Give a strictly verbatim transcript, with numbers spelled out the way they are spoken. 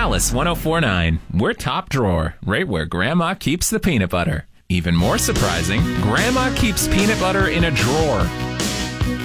Alice one oh four point nine. We're top drawer, right where Grandma keeps the peanut butter. Even more surprising, Grandma keeps peanut butter in a drawer.